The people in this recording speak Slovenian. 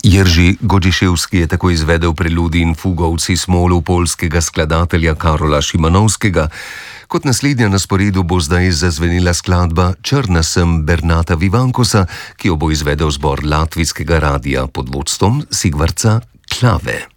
Jerzy Godziszewski je tako izvedel preludij in fugo v C-smolu poljskega skladatelja Karola Szymanowskiego. Kot naslednja na sporedu bo zdaj zazvenela skladba Črna sem Bernata Vivankosa, ki jo bo izvedel zbor Latvijskega radia pod vodstvom Sigvarda Klave.